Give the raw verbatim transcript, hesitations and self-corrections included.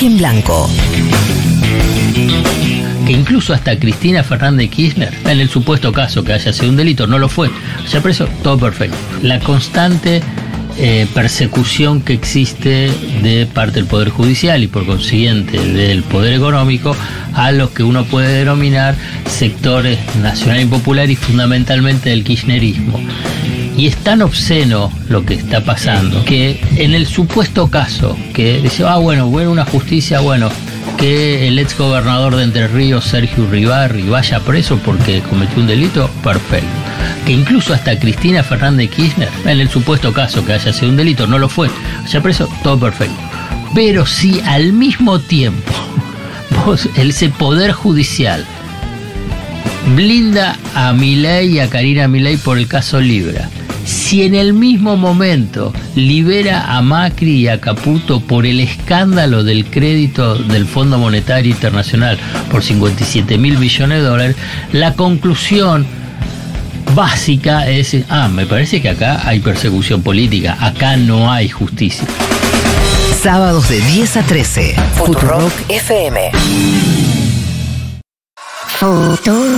Cheque en blanco. Que incluso hasta Cristina Fernández Kirchner, en el supuesto caso que haya sido un delito, no lo fue, haya preso, todo perfecto. La constante eh, persecución que existe de parte del Poder Judicial y por consiguiente del Poder Económico a los que uno puede denominar sectores nacional y popular y fundamentalmente del kirchnerismo. Y es tan obsceno lo que está pasando que en el supuesto caso que dice, ah bueno, bueno, una justicia, bueno, que el ex gobernador de Entre Ríos, Sergio Uribarri, vaya preso porque cometió un delito, perfecto. Que incluso hasta Cristina Fernández Kirchner, en el supuesto caso que haya sido un delito, no lo fue, haya preso, todo perfecto. Pero si al mismo tiempo vos, ese poder judicial blinda a Milei y a Karina Milei por el caso Libra, si en el mismo momento libera a Macri y a Caputo por el escándalo del crédito del Fondo Monetario Internacional por cincuenta y siete mil millones de dólares, la conclusión básica es decir, ah, me parece que acá hay persecución política, acá no hay justicia. Sábados de diez a trece, Futurock F M. Futuro.